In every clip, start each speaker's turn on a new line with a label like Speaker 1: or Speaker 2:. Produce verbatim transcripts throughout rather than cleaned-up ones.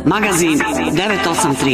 Speaker 1: Magazin devet osam tri.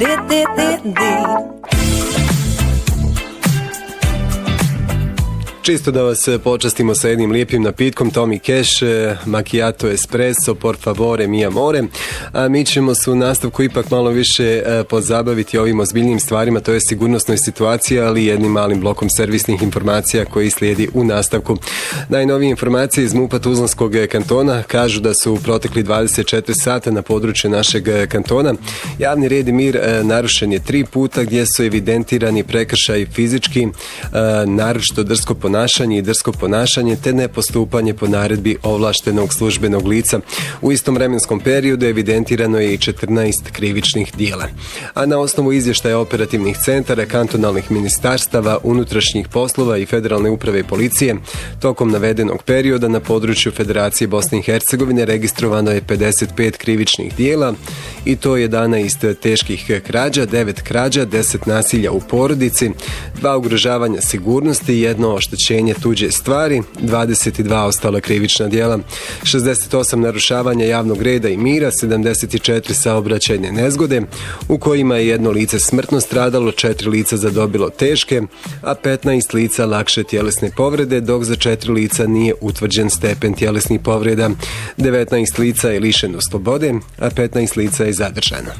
Speaker 2: Čisto da vas počastimo sa jednim lijepim napitkom, Tommy Cash, macchiato espresso, por favore, mi amore. A mi ćemo se u nastavku ipak malo više pozabaviti ovim ozbiljnim stvarima, to je sigurnosnoj situaciji, ali jednim malim blokom servisnih informacija koji slijedi u nastavku. Najnovije informacije iz MUP-a Tuzlanskog kantona kažu da su u protekli dvadeset četiri sata na području našeg kantona javni red i mir narušen je tri puta, gdje su evidentirani prekršaji fizički, naročito drsko ponašanje i drsko ponašanje te nepostupanje po naredbi ovlaštenog službenog lica. U istom vremenskom periodu evidentirano je i četrnaest krivičnih dijela. A na osnovu izvještaja operativnih centara, kantonalnih ministarstava, unutrašnjih poslova i federalne uprave i policije, tokom navedenog perioda na području Federacije Bosne i Hercegovine registrovano je pedeset pet krivičnih dijela i to jedanaest teških krađa, devet krađa, deset nasilja u porodici, dva ugrožavanja sigurnosti, jedno oštećenje tuđe stvari, dvadeset dva ostala krivična djela, šezdeset osam narušavanja javnog reda i mira, sedamdeset četiri saobraćajne nezgode, u kojima je jedno lice smrtno stradalo, četiri lica zadobilo teške, a petnaest lica lakše tjelesne povrede, dok za četiri lica nije utvrđen stepen tjelesnih povreda. devetnaest lica je lišeno slobode, a petnaest lica je zadržano.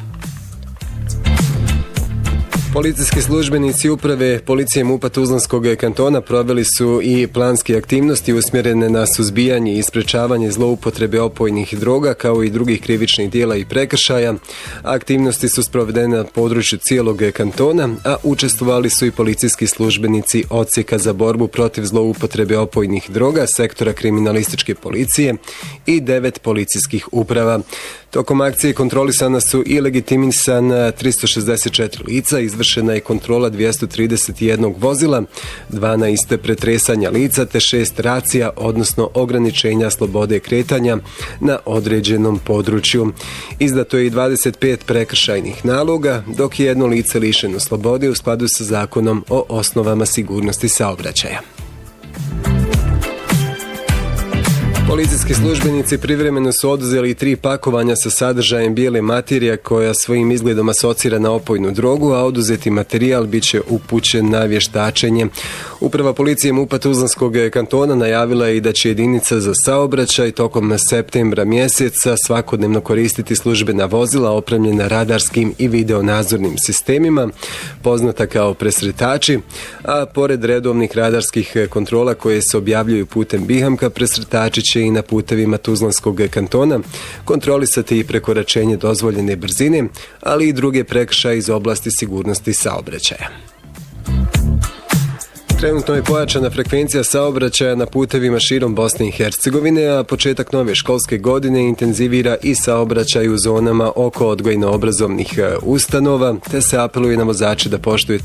Speaker 2: Policijski službenici uprave policije MUP-a Tuzlanskog kantona proveli su i planske aktivnosti usmjerene na suzbijanje i sprečavanje zloupotrebe opojnih droga kao i drugih krivičnih dijela i prekršaja. Aktivnosti su sprovedene na području cijelog kantona, a učestvovali su i policijski službenici Odsjeka za borbu protiv zloupotrebe opojnih droga, sektora kriminalističke policije i devet policijskih uprava. Tokom akcije kontrolisana su i legitimisana tristo šezdeset četiri lica, izvršena je kontrola dvjesto trideset jedan vozila, dvanaest pretresanja lica te šest racija, odnosno ograničenja slobode kretanja na određenom području. Izdato je i dvadeset pet prekršajnih naloga, dok je jedno lice lišeno slobode u skladu sa zakonom o osnovama sigurnosti saobraćaja. Policijski službenici privremeno su oduzeli tri pakovanja sa sadržajem bijele materije koja svojim izgledom asocira na opojnu drogu, a oduzeti materijal bit će upućen na vještačenje. Uprava policije MUP-a Tuzlanskog kantona najavila je i da će jedinica za saobraćaj tokom septembra mjeseca svakodnevno koristiti službena vozila opremljena radarskim i videonadzornim sistemima, poznata kao presretači, a pored redovnih radarskih kontrola koje se objavljuju putem Bihamka, presretači će i na putevima Tuzlanskog kantona kontrolisati i prekoračenje dozvoljene brzine, ali i druge prekršaje iz oblasti sigurnosti saobraćaja. Trenutno je pojačana frekvencija saobraćaja na putevima širom Bosne i Hercegovine, a početak nove školske godine intenzivira i saobraćaj u zonama oko odgojno-obrazovnih ustanova, te se apeluje na vozače da poštuju